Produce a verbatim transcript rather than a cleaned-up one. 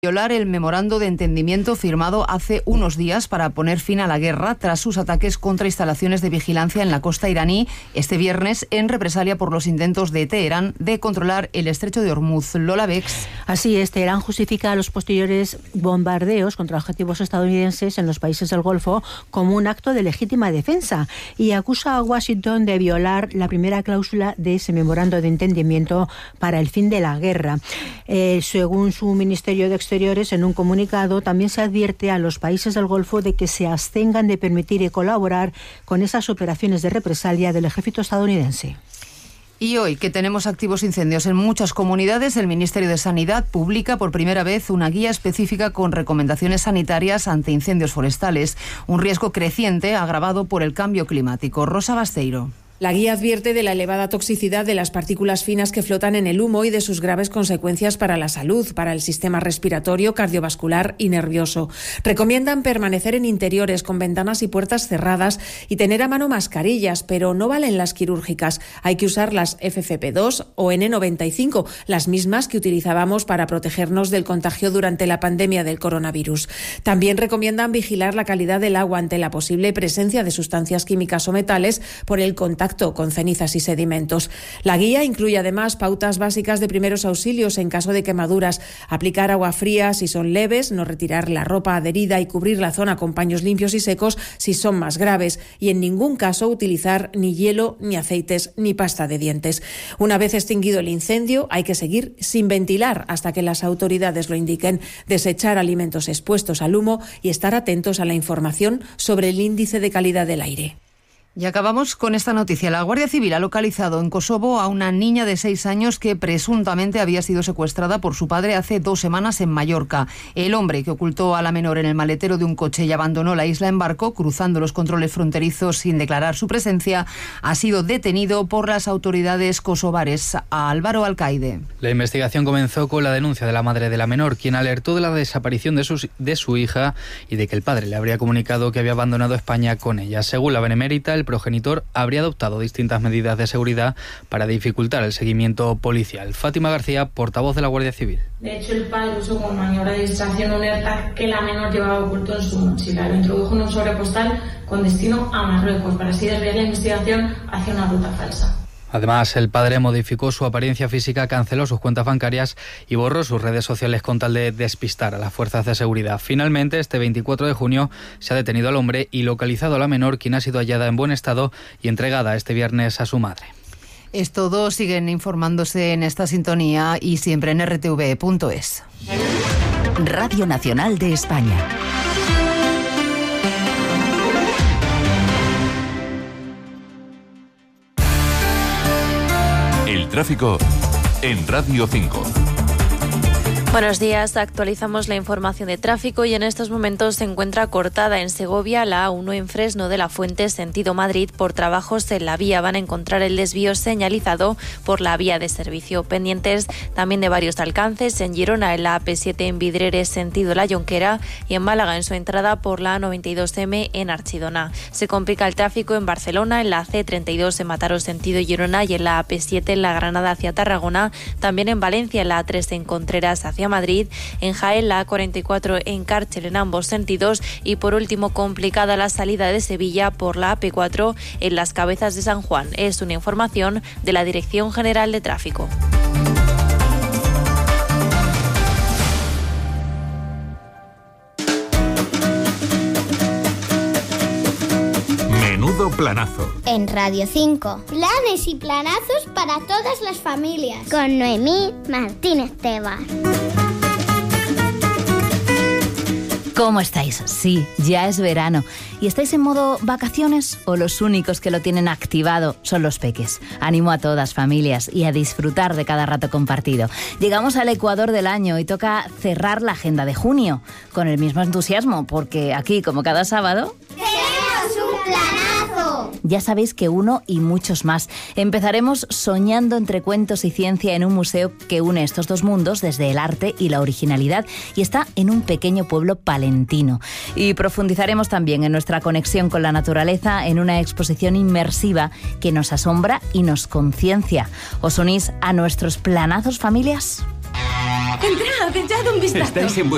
Violar el memorando de entendimiento firmado hace unos días para poner fin a la guerra tras sus ataques contra instalaciones de vigilancia en la costa iraní este viernes en represalia por los intentos de Teherán de controlar el estrecho de Hormuz. Lola Bex. Así es, Teherán justifica los posteriores bombardeos contra objetivos estadounidenses en los países del Golfo como un acto de legítima defensa y acusa a Washington de violar la primera cláusula de ese memorando de entendimiento para el fin de la guerra. Eh, según su Ministerio de Exteriores, en un comunicado también se advierte a los países del Golfo de que se abstengan de permitir y colaborar con esas operaciones de represalia del ejército estadounidense. Y hoy, que tenemos activos incendios en muchas comunidades, el Ministerio de Sanidad publica por primera vez una guía específica con recomendaciones sanitarias ante incendios forestales, un riesgo creciente agravado por el cambio climático. Rosa Basteiro. La guía advierte de la elevada toxicidad de las partículas finas que flotan en el humo y de sus graves consecuencias para la salud, para el sistema respiratorio, cardiovascular y nervioso. Recomiendan permanecer en interiores con ventanas y puertas cerradas y tener a mano mascarillas, pero no valen las quirúrgicas. Hay que usar las F F P dos o N noventa y cinco, las mismas que utilizábamos para protegernos del contagio durante la pandemia del coronavirus. También recomiendan vigilar la calidad del agua ante la posible presencia de sustancias químicas o metales por el contacto con cenizas y sedimentos. La guía incluye además pautas básicas de primeros auxilios en caso de quemaduras, aplicar agua fría si son leves, no retirar la ropa adherida y cubrir la zona con paños limpios y secos si son más graves, y en ningún caso utilizar ni hielo, ni aceites, ni pasta de dientes. Una vez extinguido el incendio, hay que seguir sin ventilar hasta que las autoridades lo indiquen, desechar alimentos expuestos al humo y estar atentos a la información sobre el índice de calidad del aire. Y acabamos con esta noticia. La Guardia Civil ha localizado en Kosovo a una niña de seis años que presuntamente había sido secuestrada por su padre hace dos semanas en Mallorca. El hombre que ocultó a la menor en el maletero de un coche y abandonó la isla en barco, cruzando los controles fronterizos sin declarar su presencia, ha sido detenido por las autoridades kosovares. A Álvaro Alcaide. La investigación comenzó con la denuncia de la madre de la menor, quien alertó de la desaparición de su, de su hija y de que el padre le habría comunicado que había abandonado España con ella. Según la Benemérita, el progenitor habría adoptado distintas medidas de seguridad para dificultar el seguimiento policial. Fátima García, portavoz de la Guardia Civil. De hecho, el padre usó como maniobra de distracción un AirTag que la menor llevaba oculto en su mochila. Lo introdujo en un sobre postal con destino a Marruecos para así desviar la investigación hacia una ruta falsa. Además, el padre modificó su apariencia física, canceló sus cuentas bancarias y borró sus redes sociales con tal de despistar a las fuerzas de seguridad. Finalmente, este veinticuatro de junio, se ha detenido al hombre y localizado a la menor, quien ha sido hallada en buen estado y entregada este viernes a su madre. Es todo. Siguen informándose en esta sintonía y siempre en R T V punto es. Radio Nacional de España. El tráfico en Radio cinco. Buenos días, actualizamos la información de tráfico y en estos momentos se encuentra cortada en Segovia la A uno en Fresno de la Fuente, sentido Madrid, por trabajos en la vía. Van a encontrar el desvío señalizado por la vía de servicio. Pendientes también de varios alcances en Girona, en la A P siete en Vidreres, sentido La Jonquera, y en Málaga en su entrada por la A noventa y dos eme en Archidona. Se complica el tráfico en Barcelona, en la C treinta y dos en Mataró, sentido Girona, y en la A P siete en La Granada hacia Tarragona. También en Valencia, en la A tres en Contreras hacia Madrid, en Jaén la A cuarenta y cuatro en Cárcel en ambos sentidos y por último complicada la salida de Sevilla por la A P cuatro en Las Cabezas de San Juan. Es una información de la Dirección General de Tráfico. Menudo planazo. En Radio cinco. Planes y planazos para todas las familias. Con Noemí Martínez Tebas. ¿Cómo estáis? Sí, ya es verano. ¿Y estáis en modo vacaciones o los únicos que lo tienen activado son los peques? Animo a todas familias y a disfrutar de cada rato compartido. Llegamos al ecuador del año y toca cerrar la agenda de junio con el mismo entusiasmo, porque aquí, como cada sábado... ¡Tenemos un planazo! Ya sabéis que uno y muchos más. Empezaremos soñando entre cuentos y ciencia en un museo que une estos dos mundos desde el arte y la originalidad y está en un pequeño pueblo palentino. Y profundizaremos también en nuestra conexión con la naturaleza en una exposición inmersiva que nos asombra y nos conciencia. ¿Os unís a nuestros planazos, familias? Entrad, echad un vistazo. Estáis en vuestro